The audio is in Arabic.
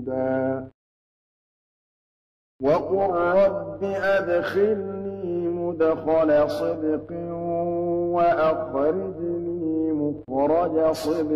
هُدًى وَقُل رَّبِّ أَدْخِلْنِي مُدْخَلَ صِدْقٍ وَأَخْرِجْنِي مُخْرَجَ صِدْقٍ